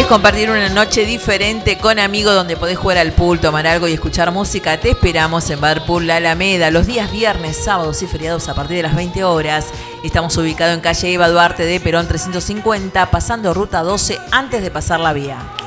compartir una noche diferente con amigos donde podés jugar al pool, tomar algo y escuchar música, te esperamos en Bar Pool La Alameda los días viernes, sábados y feriados a partir de las 20 horas. Estamos ubicados en calle Eva Duarte de Perón 350, pasando ruta 12 antes de pasar la vía.